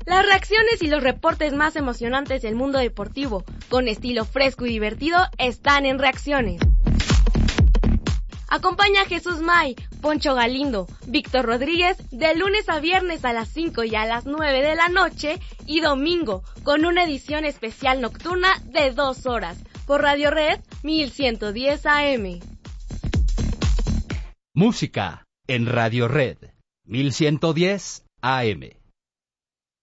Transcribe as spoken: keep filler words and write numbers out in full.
Las reacciones y los reportes más emocionantes del mundo deportivo, con estilo fresco y divertido, están en Reacciones. Acompaña a Jesús May, Poncho Galindo, Víctor Rodríguez de lunes a viernes a las cinco y a las nueve de la noche y domingo con una edición especial nocturna de dos horas por Radio Red mil ciento diez A M. Música en Radio Red mil ciento diez A M.